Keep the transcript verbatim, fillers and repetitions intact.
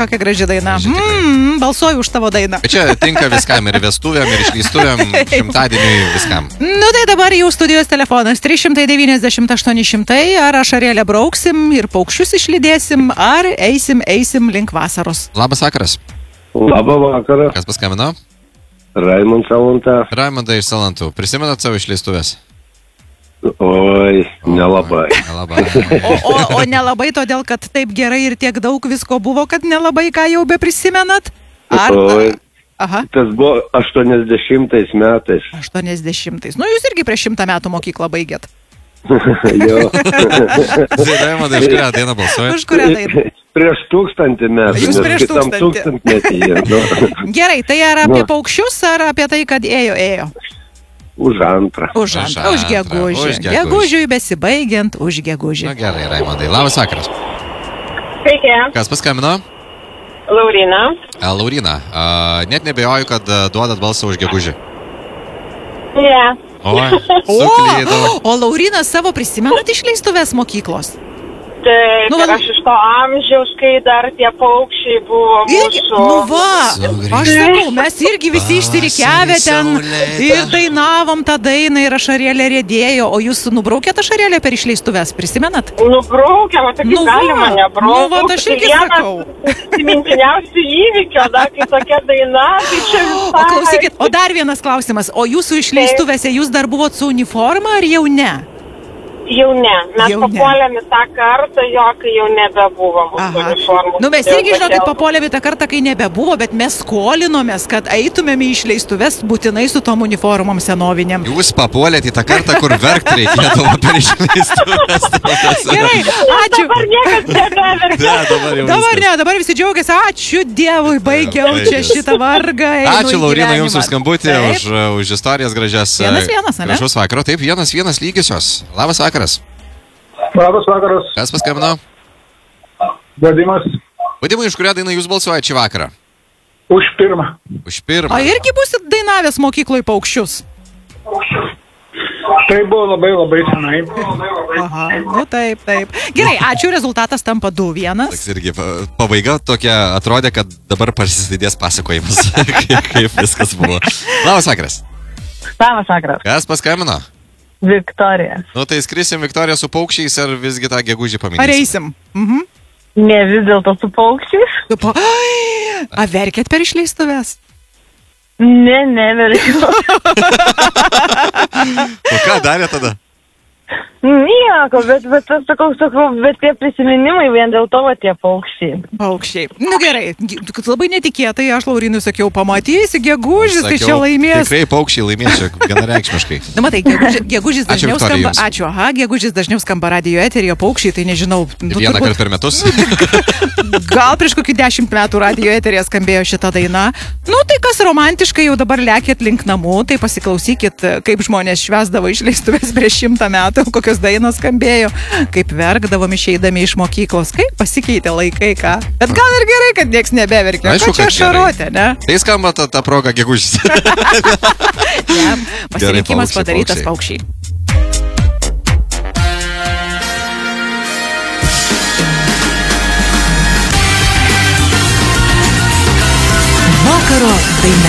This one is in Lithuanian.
kokia graži daina. Mm, balsuoju už tavo dainą. Bet čia tinka viskam, ir vestuvėm, ir išleistuvėm, šimtadieniui, viskam. Nu tai dabar jau studijos telefonas trys šimtai devyniasdešimt aštuoni šimtai. Ar ašarėlę brauksim ir paukščius išlydėsim, ar eisim, eisim link vasaros. Labas vakaras. Labą vakarą. Kas paskambino? Raimond Salanta. Raimondai iš Salantų. Prisimenat savo išleistuvės? Oi, nelabai. Nelabai. O, o, o nelabai todėl, kad taip gerai ir tiek daug visko buvo, kad nelabai ką jau be prisimenat? Ar... Oi. Aha. Tas buvo aštuoniasdešimtais metais. aštuoniasdešimtais. Nu, jūs irgi prieš šimtą metų mokyklą baigėt. Jo. Raimondai, už kurią dainą balsuoja? Už kurią dainą? Prieš tūkstantį metų. Jūs prieš tūkstantį. tūkstantmetį. Nu. Gerai, tai ar apie paukščius, ar apie tai, kad ėjo, ėjo? Už antrą. Už antrą, už gegužį. Gegužiui besibaigiant, už gegužį. Na gerai, Raimondai. Labas vakaras. Sveiki. Kas paskambino? Laurina. A, Laurina. A, net nebejoju, kad a, duodat balsą už gegužį. Ne. Oi, O, suklydau. o Laurina savo prisimenat išleistuvės mokyklos? Taip, Nu, nu, va- aš iš to amžiaus, kai dar tie paukščiai buvo Irgi, mūsų. nu va, Sugrįžt. aš sakau, mes irgi visi išsirikiavę ten Saulėta. ir dainavom tą dainą ir ašarėlė rėdėjo, o jūs nubraukėt ašarėlę per išleistuvės, prisimenat? Nubraukiama, tai kaip Nu va, galima nebraukti. nu va, aš irgi sakau. Įsimintiniausių įvykio, dar kai tokia daina, tai čia visai. O klausykit, o dar vienas klausimas, o jūsų išleistuvėse jūs dar buvot su uniforma ar jau ne? Jau ne, mes Jau ne. papuolėm į tą kartą, jo, kai jau nebebuvo mūsų uniformų. Nu mes Jau irgi, žinokit, tokia- papuolėme tą kartą, kai nebebuvo, bet mes skolinomės, kad eitumėm į išleistuves būtinai su tom uniformom senoviniam. Jūs papuolėt į tą kartą, kur verkt reikėdavo per išleistuvės. Gerai, ačiū. Dabar niekas nebeverkia. Ne, dabar jau Dabar viskas. ne, dabar visi džiaugiasi, ačiū Dievui, baigiau Taip, čia baigės. šitą vargą. einu Ačiū, į Laurina, jums gyvenimą. už skambutį, Taip. už, už istorijas gražias. Vienas vienas, ane? Gražus vakaro. Taip, vienas vienas lygiosios. Labas vakaras. Labas vakaras, Kas paskambino? Vadimas, Vadimai, iš kurią dainą jūs balsuojate šį vakarą? už pirmą. Už pirmą. O irgi būsit dainavęs mokykloj paukščius? Tai buvo labai labai senai. Aha, nu taip, taip. Gerai, ačiū, rezultatas tampa du vienas. Toks irgi pa- pabaiga tokia atrodė, kad dabar prasidės pasakojimas, kaip, kaip viskas buvo. Labas vakaras. Labas vakaras. Kas paskambino? Viktorija. Nu tai skrisim Viktoriją su paukščiais ar visgi tą gegužį Ar paminėsim? eisim? Mhm. Ne vis dėlto su paukščiais? Tu pa... Ai, a verkėt per išleistuvės? Ne, neverkiu. O ką darė tada? Nieko, bet, bet aš sakau, sakau, bet tie prisiminimai vien dėl to, va, tie paukščiai. Paukščiai. Nu gerai, gi- kad labai netikėtai, aš Laurinui sakiau, pamatysi, gegužis, tai čia Sakiau, laimės. Tikrai paukščiai laimės čia vienareikšmiškai. Na matai, gegužis, gegužis Ačiū, dažniau Viktorija, skamba. jums. Ačiū, aha, gegužis dažniau skamba radio eteryje, paukščiai, tai nežinau. Nu, Vieną turbūt- kartą per metus. Gal prieš kokį dešimt metų radio eterėje skambėjo šita daina. Nu, tai kas romantiškai jau dabar lekėt link namų, tai pasiklausykit, kaip žmonės švesdavo išleistuvės prieš šimtą metų, kokios dainos skambėjo, kaip verkdavom išeidami iš mokyklos, kaip pasikeitė laikai, ką. Bet gal ir gerai, kad nieks nebeverkė. Aišku, Ko čia kad gerai. šarotė, ne? Tai skamba ta, ta proga gegužis. Ne, pasirinkimas paukščiai, padarytas paukščiai. paukščiai. Vakaro daina.